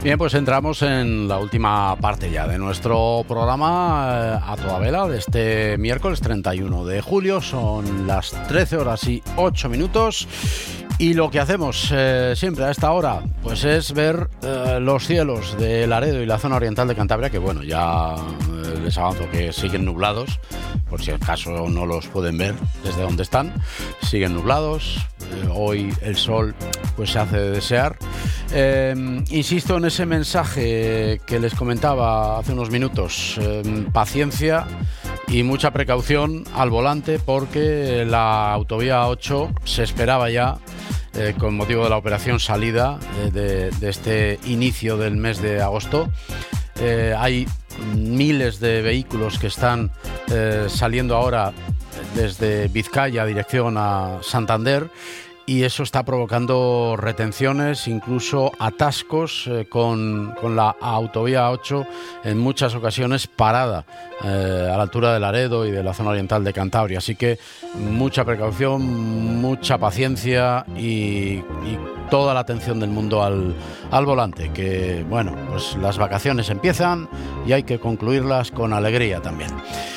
Bien, pues entramos en la última parte ya de nuestro programa a toda vela de este miércoles 31 de julio. Son las 13:08 y lo que hacemos siempre a esta hora pues es ver los cielos de Laredo y la zona oriental de Cantabria, que bueno, ya les avanzo que siguen nublados, por si acaso no los pueden ver desde donde están. Siguen nublados, hoy el sol pues se hace de desear. Insisto en ese mensaje que les comentaba hace unos minutos, paciencia y mucha precaución al volante, porque la autovía 8 se esperaba ya con motivo de la operación salida de este inicio del mes de agosto. Hay miles de vehículos que están saliendo ahora desde Vizcaya dirección a Santander, y eso está provocando retenciones, incluso atascos con la autovía 8 en muchas ocasiones parada a la altura de Laredo y de la zona oriental de Cantabria. Así que mucha precaución, mucha paciencia y toda la atención del mundo al volante, que bueno, pues las vacaciones empiezan y hay que concluirlas con alegría también.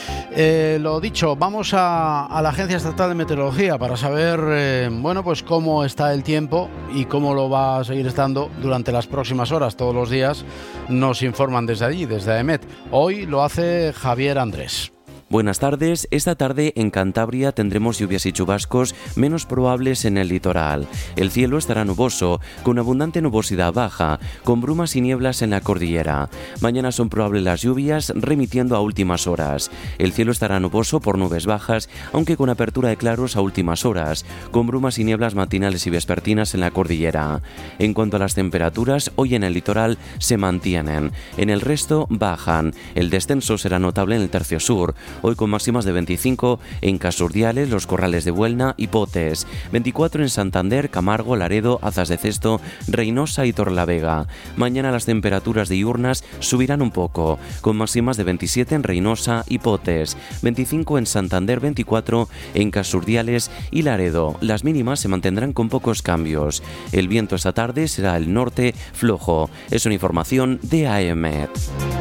Lo dicho, vamos a la Agencia Estatal de Meteorología para saber bueno, pues cómo está el tiempo y cómo lo va a seguir estando durante las próximas horas. Todos los días nos informan desde allí, desde AEMET. Hoy lo hace Javier Andrés. Buenas tardes. Esta tarde en Cantabria tendremos lluvias y chubascos menos probables en el litoral. El cielo estará nuboso, con abundante nubosidad baja, con brumas y nieblas en la cordillera. Mañana son probables las lluvias, remitiendo a últimas horas. El cielo estará nuboso por nubes bajas, aunque con apertura de claros a últimas horas, con brumas y nieblas matinales y vespertinas en la cordillera. En cuanto a las temperaturas, hoy en el litoral se mantienen. En el resto bajan. El descenso será notable en el tercio sur. Hoy con máximas de 25 en Casurdiales, Los Corrales de Buelna y Potes, 24 en Santander, Camargo, Laredo, Azas de Cesto, Reinosa y Torrelavega. Mañana las temperaturas diurnas subirán un poco, con máximas de 27 en Reinosa y Potes, 25 en Santander, 24 en Casurdiales y Laredo. Las mínimas se mantendrán con pocos cambios. El viento esta tarde será el norte flojo. Es una información de AEMET.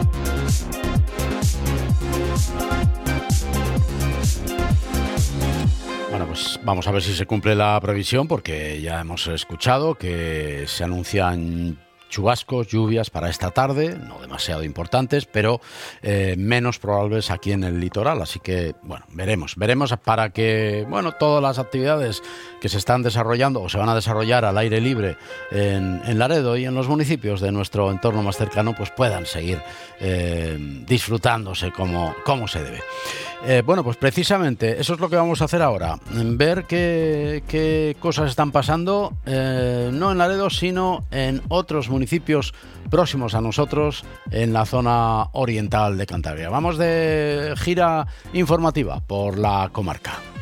Pues vamos a ver si se cumple la previsión, porque ya hemos escuchado que se anuncian chubascos, lluvias para esta tarde, no demasiado importantes, pero menos probables aquí en el litoral. Así que, bueno, veremos para que, bueno, todas las actividades que se están desarrollando o se van a desarrollar al aire libre en Laredo y en los municipios de nuestro entorno más cercano, pues puedan seguir disfrutándose como se debe. Bueno, pues precisamente eso es lo que vamos a hacer ahora, ver qué cosas están pasando, no en Laredo, sino en otros municipios próximos a nosotros en la zona oriental de Cantabria. Vamos de gira informativa por la comarca.